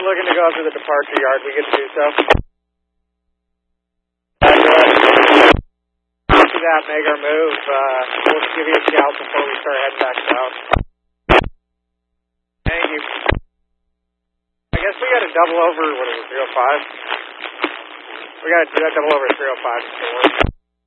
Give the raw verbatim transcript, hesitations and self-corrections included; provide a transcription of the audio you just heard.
looking to go up to the departure yard, we get to do so. After that, make our move. Uh, we'll give you a shout before we start heading back south. Thank you. I guess we got to double over, what is it, three oh five? We got to do that double over three oh five.